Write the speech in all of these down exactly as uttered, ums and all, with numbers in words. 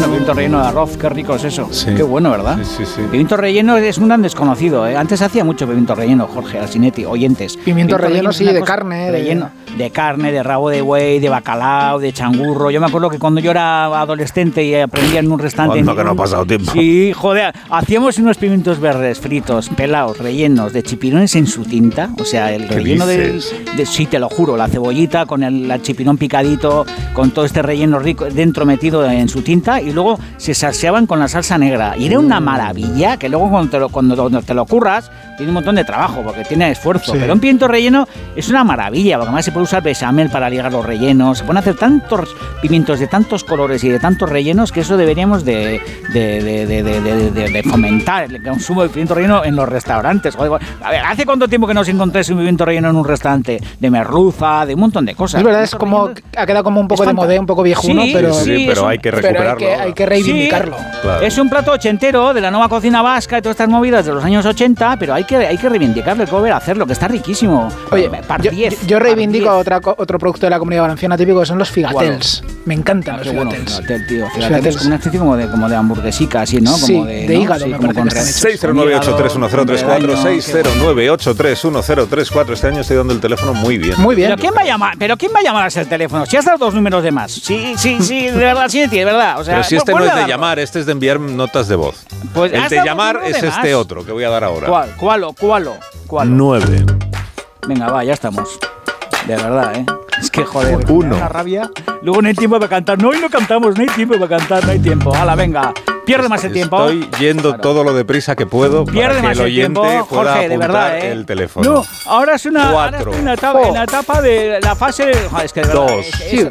bueno, pimiento relleno de arroz, qué rico es eso. Sí. Qué bueno, ¿verdad? Sí, sí, sí. Pimiento relleno es un gran desconocido, ¿eh? Antes hacía mucho pimiento relleno, Jorge Alsinetti, oyentes. Pimiento, pimiento relleno, sí, de carne. Relleno de... de carne, de rabo de buey, de bacalao, de changurro. Yo me acuerdo que cuando yo era adolescente y aprendía en un restaurante... Cuando que no ha pasado tiempo. Sí, joder, hacíamos unos pimientos verdes fritos, pelados, rellenos de chipirones en su tinta. O sea, el relleno de, de... Sí, te lo juro, la cebollita con el, el chipirón picadito, con todo este relleno rico dentro metido en su tinta, y luego se salseaban con la salsa negra. Y era una maravilla, que luego cuando te lo, cuando te lo curras, tiene un montón de trabajo, porque tiene esfuerzo. Sí. Pero un pimiento relleno es una maravilla, porque además se puede usar bechamel para ligar los rellenos. Se pueden hacer tantos pimientos de tantos colores y de tantos rellenos que eso deberíamos de, de, de, de, de, de, de, de fomentar el consumo de pimiento relleno en los restaurantes. A ver, ¿hace cuánto tiempo que no os encontréis un pimiento relleno en un restaurante? De merluza, de un montón de cosas. Es verdad, es como, ha quedado como un poco de modé, un poco viejuno, sí, pero, sí, sí, pero un, hay que recuperarlo. Pero hay que, hay que reivindicarlo. Sí, claro. Es un plato ochentero de la nueva cocina vasca y todas estas movidas de los años ochenta, pero hay que, hay que reivindicarlo, hay que volver a hacerlo, que está riquísimo. Oye, par yo, diez, yo reivindico otra, otro producto de la Comunidad Valenciana típico, que son los figatels. Bueno. Me encantan ah, los figatels. Bueno, figatel, tío. Figatel es como una especie como de, como de hamburguesica, así, ¿no? Como sí, de, de ¿no? hígado, sí, me como parece. seis cero nueve ocho tres uno cero tres cuatro, seis cero nueve ocho tres uno cero tres cuatro. Este año estoy dando el teléfono muy bien. Muy bien. ¿Pero quién va a llamar? ¿Pero quién va a llamar a ese teléfono? Si has dado dos números de más. Sí, sí, sí, de verdad, sí, de verdad. O sea, pero si este no es de llamar, este es de enviar notas de voz. Pues el de llamar es de este otro que voy a dar ahora. ¿Cuál? ¿Cuál? ¿Cuál? ¿Cuál? Nueve. Venga, va, ya estamos. De verdad, ¿eh? Es que, joder, uno. Una rabia. Luego no hay tiempo para cantar. No, hoy no cantamos, no hay tiempo para cantar, no hay tiempo. Hala, venga. Pierde más el tiempo. Estoy yendo claro. todo lo deprisa que puedo Pierde para que el oyente el tiempo, pueda Jorge, de verdad, ¿eh? el teléfono. No, ahora es una, ahora es una etapa, oh. en la etapa de la fase... Joder, es que de verdad, dos. Es, es,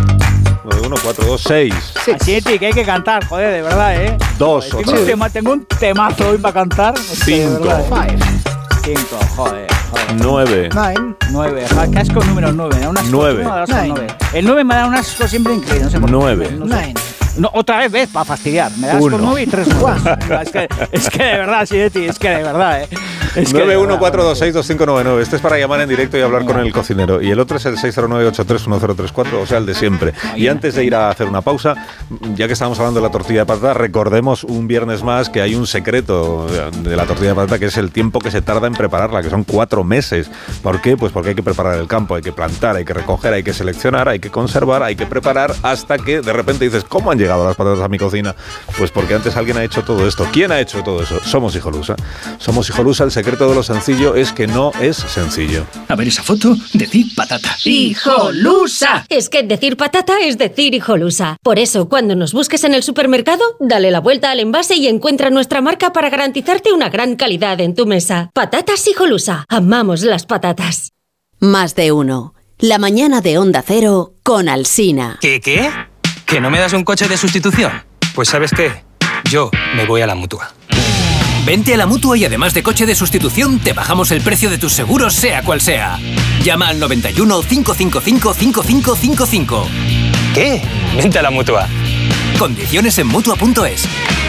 uno, cuatro, dos, seis. Siete, que hay que cantar, joder, de verdad, ¿eh? Dos. Joder, tengo, un tema, tengo un temazo hoy para cantar. Cinco. Five. Cinco, joder, joder. Nueve. Nine. Nueve. Casco número nueve. Me da unas nueve. Cosas, nueve. El nueve me da un asco siempre increíble. No sé por qué. Nueve. No sé. Nine. No, otra vez, ves, para fastidiar. Me das con nueve y tres nueve. es, que, es que de verdad, sí, es que de verdad, ¿eh? nueve uno cuatro dos seis dos cinco nueve nueve. Este es para llamar en directo y hablar con el cocinero. Y el otro es el seis cero nueve ocho tres uno cero tres cuatro, o sea, el de siempre. Y antes de ir a hacer una pausa, ya que estamos hablando de la tortilla de patata, recordemos un viernes más que hay un secreto de la tortilla de patata, que es el tiempo que se tarda en prepararla, que son cuatro meses. ¿Por qué? Pues porque hay que preparar el campo, hay que plantar, hay que recoger, hay que seleccionar, hay que conservar, hay que preparar, hasta que de repente dices, ¿cómo han llegado las patatas a mi cocina? Pues porque antes alguien ha hecho todo esto. ¿Quién ha hecho todo eso? Somos Hijolusa. Somos Hijolusa. El secreto de lo sencillo es que no es sencillo. A ver esa foto, decir patata. ¡Hijolusa! Es que decir patata es decir Hijolusa. Por eso, cuando nos busques en el supermercado, dale la vuelta al envase y encuentra nuestra marca para garantizarte una gran calidad en tu mesa. Patatas Hijolusa. Amamos las patatas. Más de uno. La mañana de Onda Cero con Alsina. ¿Qué, qué? ¿Que no me das un coche de sustitución? Pues ¿sabes qué? Yo me voy a la Mutua. Vente a la Mutua y además de coche de sustitución, te bajamos el precio de tus seguros, sea cual sea. Llama al noventa y uno, cinco cinco cinco, cinco cinco cinco cinco. ¿Qué? Vente a la Mutua. Condiciones en Mutua punto es.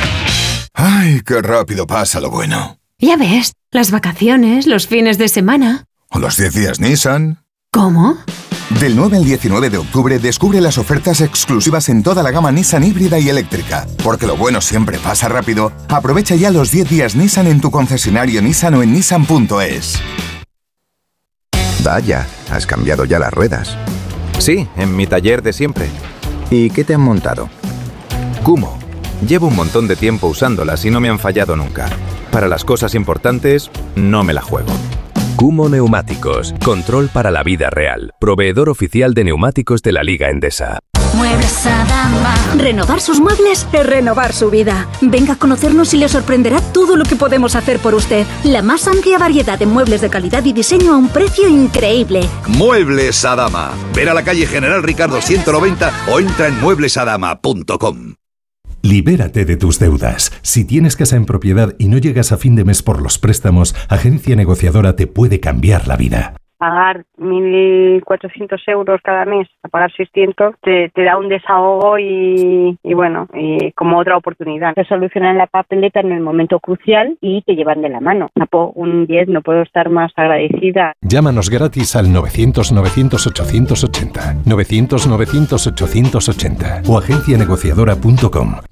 Ay, qué rápido pasa lo bueno. Ya ves, las vacaciones, los fines de semana. ¿O los diez días Nissan? ¿Cómo? Del nueve al diecinueve de octubre descubre las ofertas exclusivas en toda la gama Nissan híbrida y eléctrica. Porque lo bueno siempre pasa rápido. Aprovecha ya los diez días Nissan en tu concesionario Nissan o en Nissan punto es. Vaya, has cambiado ya las ruedas. Sí, en mi taller de siempre. ¿Y qué te han montado? Kumho. Llevo un montón de tiempo usándolas y no me han fallado nunca. Para las cosas importantes, no me la juego. Kumho Neumáticos. Control para la vida real. Proveedor oficial de neumáticos de la Liga Endesa. Muebles Adama. Renovar sus muebles es renovar su vida. Venga a conocernos y le sorprenderá todo lo que podemos hacer por usted. La más amplia variedad de muebles de calidad y diseño a un precio increíble. Muebles Adama. Ver a la calle General Ricardo ciento noventa o entra en muebles adama punto com. Libérate de tus deudas. Si tienes casa en propiedad y no llegas a fin de mes por los préstamos, Agencia Negociadora te puede cambiar la vida. Pagar mil cuatrocientos euros cada mes, a pagar seiscientos, te, te da un desahogo y, y bueno, y como otra oportunidad. Te solucionan la papeleta en el momento crucial y te llevan de la mano. Un diez, no puedo estar más agradecida. Llámanos gratis al novecientos, novecientos, ochocientos ochenta, novecientos, novecientos, ochocientos ochenta o agencia negociadora punto com.